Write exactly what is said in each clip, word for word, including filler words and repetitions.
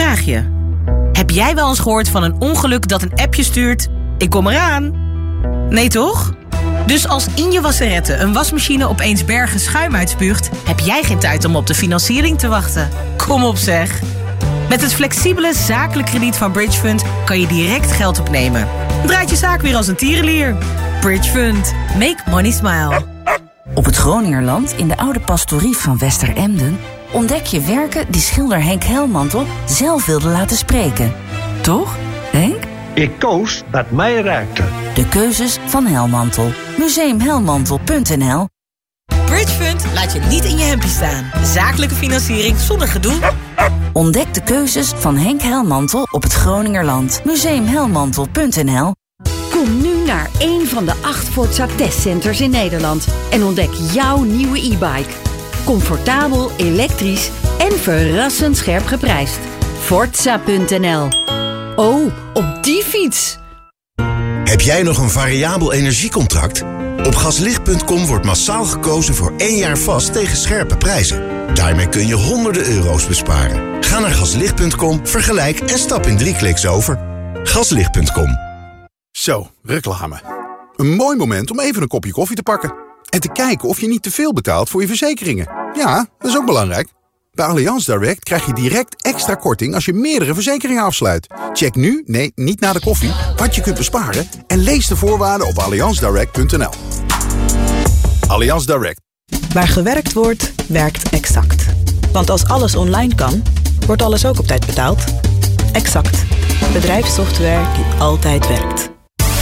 vraagje. Heb jij wel eens gehoord van een ongeluk dat een appje stuurt? Ik kom eraan. Nee toch? Dus als in je wasserette een wasmachine opeens bergen schuim uitspuugt, heb jij geen tijd om op de financiering te wachten. Kom op zeg. Met het flexibele zakelijk krediet van Bridgefund kan je direct geld opnemen. Draait je zaak weer als een tierenlier. Bridgefund. Make money smile. Op het Groningerland, in de oude pastorie van Westeremden, ontdek je werken die schilder Henk Helmantel zelf wilde laten spreken. Toch, Henk? Ik koos wat mij raakte. De keuzes van Helmantel. museum helmantel punt n l. Bridgefund laat je niet in je hempje staan. Zakelijke financiering zonder gedoe. Ontdek de keuzes van Henk Helmantel op het Groningerland. museum helmantel punt n l. Kom nu naar een van de acht Forza testcenters in Nederland en ontdek jouw nieuwe e-bike. Comfortabel, elektrisch en verrassend scherp geprijsd. Forza punt n l. Oh, op die fiets! Heb jij nog een variabel energiecontract? Op gaslicht punt com wordt massaal gekozen voor één jaar vast tegen scherpe prijzen. Daarmee kun je honderden euro's besparen. Ga naar gaslicht punt com, vergelijk en stap in drie kliks over. gaslicht punt com. Zo, reclame. Een mooi moment om even een kopje koffie te pakken. En te kijken of je niet te veel betaalt voor je verzekeringen. Ja, dat is ook belangrijk. Bij Allianz Direct krijg je direct extra korting als je meerdere verzekeringen afsluit. Check nu, nee, niet na de koffie, wat je kunt besparen en lees de voorwaarden op allianz direct punt n l. Allianz Direct. Waar gewerkt wordt, werkt Exact. Want als alles online kan, wordt alles ook op tijd betaald. Exact. Bedrijfssoftware die altijd werkt.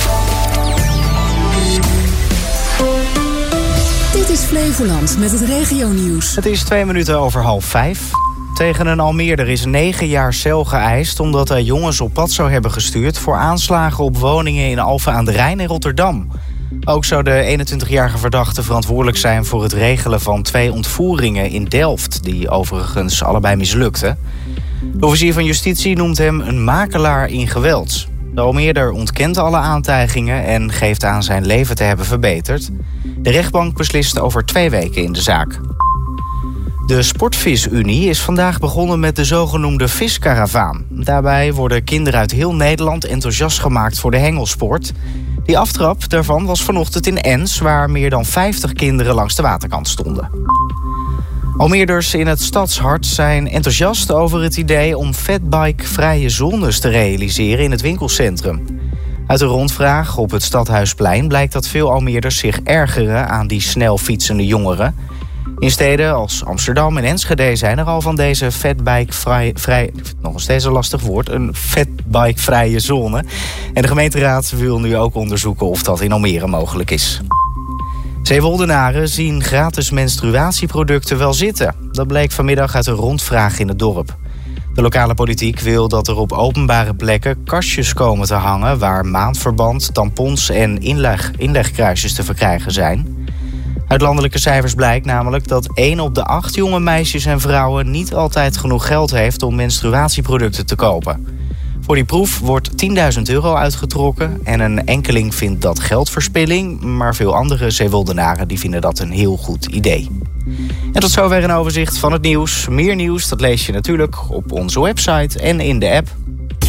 Dit is Flevoland met het regionieuws. Het is twee minuten over half vijf. Tegen een Almeerder is negen jaar cel geëist omdat hij jongens op pad zou hebben gestuurd voor aanslagen op woningen in Alphen aan de Rijn en Rotterdam. Ook zou de eenentwintigjarige verdachte verantwoordelijk zijn voor het regelen van twee ontvoeringen in Delft, die overigens allebei mislukten. De officier van justitie noemt hem een makelaar in geweld. De Almeerder ontkent alle aantijgingen en geeft aan zijn leven te hebben verbeterd. De rechtbank beslist over twee weken in de zaak. De Sportvis-Unie is vandaag begonnen met de zogenoemde viskaravaan. Daarbij worden kinderen uit heel Nederland enthousiast gemaakt voor de hengelsport. Die aftrap daarvan was vanochtend in Ens, waar meer dan vijftig kinderen langs de waterkant stonden. Almeerders in het stadshart zijn enthousiast over het idee om fatbike-vrije zones te realiseren in het winkelcentrum. Uit een rondvraag op het Stadhuisplein blijkt dat veel Almeerders zich ergeren aan die snel fietsende jongeren. In steden als Amsterdam en Enschede zijn er al van deze fatbike-vrij, vrij, nog een steeds een lastig woord, een fatbike-vrije zone. En de gemeenteraad wil nu ook onderzoeken of dat in Almere mogelijk is. Zeewoldenaren zien gratis menstruatieproducten wel zitten. Dat bleek vanmiddag uit een rondvraag in het dorp. De lokale politiek wil dat er op openbare plekken kastjes komen te hangen waar maandverband, tampons en inleg, inlegkruisjes te verkrijgen zijn. Uit landelijke cijfers blijkt namelijk dat één op de acht jonge meisjes en vrouwen niet altijd genoeg geld heeft om menstruatieproducten te kopen. Voor die proef wordt tienduizend euro uitgetrokken en een enkeling vindt dat geldverspilling, maar veel andere Zeewoldenaren die vinden dat een heel goed idee. En tot zover een overzicht van het nieuws. Meer nieuws, dat lees je natuurlijk op onze website en in de app.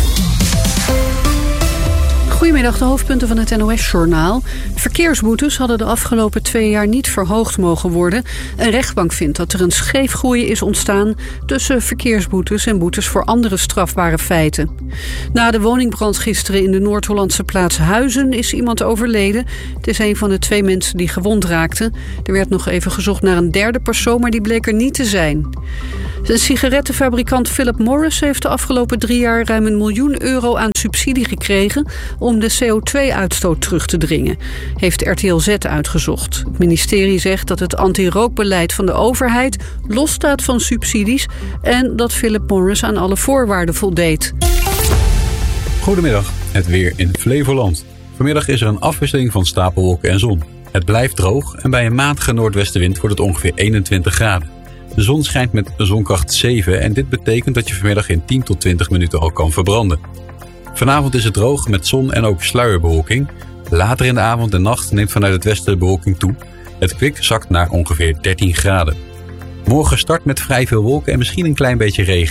Goedemiddag, de hoofdpunten van het N O S-journaal. Verkeersboetes hadden de afgelopen twee jaar niet verhoogd mogen worden. Een rechtbank vindt dat er een scheefgroei is ontstaan tussen verkeersboetes en boetes voor andere strafbare feiten. Na de woningbrand gisteren in de Noord-Hollandse plaats Huizen is iemand overleden. Het is een van de twee mensen die gewond raakten. Er werd nog even gezocht naar een derde persoon, maar die bleek er niet te zijn. De sigarettenfabrikant Philip Morris heeft de afgelopen drie jaar ruim een miljoen euro aan subsidie gekregen om de C O twee uitstoot terug te dringen, heeft R T L Z uitgezocht. Het ministerie zegt dat het anti-rookbeleid van de overheid losstaat van subsidies en dat Philip Morris aan alle voorwaarden voldeed. Goedemiddag, het weer in Flevoland. Vanmiddag is er een afwisseling van stapelwolken en zon. Het blijft droog en bij een matige noordwestenwind wordt het ongeveer eenentwintig graden. De zon schijnt met zonkracht zeven en dit betekent dat je vanmiddag in tien tot twintig minuten al kan verbranden. Vanavond is het droog met zon en ook sluierbewolking. Later in de avond en nacht neemt vanuit het westen de bewolking toe. Het kwik zakt naar ongeveer dertien graden. Morgen start met vrij veel wolken en misschien een klein beetje regen.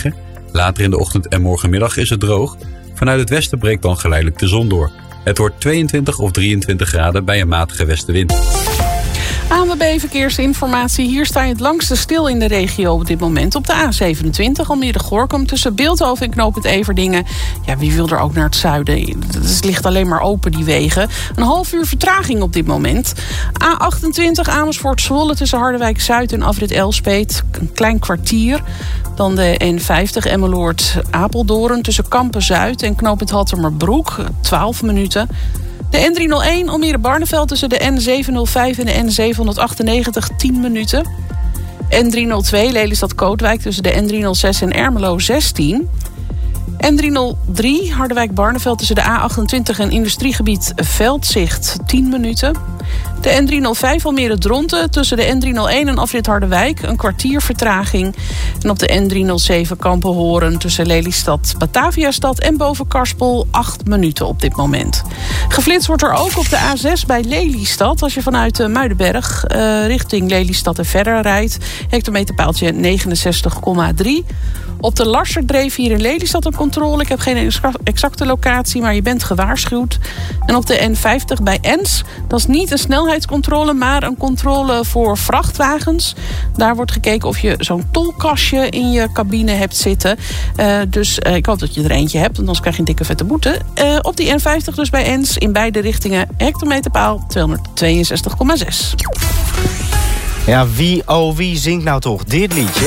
Later in de ochtend en morgenmiddag is het droog. Vanuit het westen breekt dan geleidelijk de zon door. Het wordt tweeëntwintig of drieëntwintig graden bij een matige westenwind. A N W B Verkeersinformatie. Hier sta je het langste stil in de regio op dit moment. Op de A zevenentwintig, Almere-Gorkum, tussen Beeldhoven en knooppunt Everdingen. Ja, wie wil er ook naar het zuiden? Het ligt alleen maar open, die wegen. Een half uur vertraging op dit moment. A achtentwintig, Amersfoort-Zwolle, tussen Harderwijk-Zuid en Afrit Elspeet. Een klein kwartier. Dan de N vijftig, Emmeloord-Apeldoorn, tussen Kampen-Zuid en knooppunt Hattemerbroek. twaalf minuten. De N driehonderdéén Almere-Barneveld tussen de N zevenhonderdvijf en de N zevenhonderdachtennegentig, tien minuten. N driehonderdtwee Lelystad-Kootwijk tussen de N driehonderdzes en Ermelo, zestien. N driehonderddrie Harderwijk-Barneveld tussen de A achtentwintig en industriegebied Veldzicht, tien minuten. De N driehonderdvijf Almere-Dronten tussen de N driehonderdéén en afrit Harderwijk, een kwartier vertraging. En op de N driehonderdzeven Kampenhoorn tussen Lelystad, Bataviastad en Bovenkarspel, acht minuten op dit moment. Geflitst wordt er ook op de A zes bij Lelystad. Als je vanuit Muidenberg uh, richting Lelystad en verder rijdt. Hectometerpaaltje negenenzestig komma drie. Op de Larserdreef hier in Lelystad een controle. Ik heb geen exacte locatie, maar je bent gewaarschuwd. En op de N vijftig bij Ens, dat is niet een snelheidscontrole, maar een controle voor vrachtwagens. Daar wordt gekeken of je zo'n tolkastje in je cabine hebt zitten. Uh, dus uh, ik hoop dat je er eentje hebt, want anders krijg je een dikke vette boete. Uh, op die N vijftig dus bij Ens, in beide richtingen, hectometerpaal tweehonderdtweeënzestig komma zes. Ja, wie oh wie zingt nou toch dit liedje?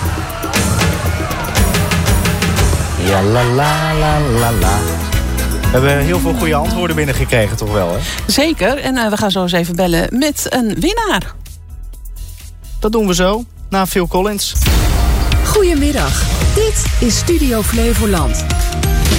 Ja, la la la la la. We hebben heel veel goede antwoorden binnengekregen, toch wel, hè? Zeker, en uh, we gaan zo eens even bellen met een winnaar. Dat doen we zo, na Phil Collins. Goedemiddag, dit is Studio Flevoland.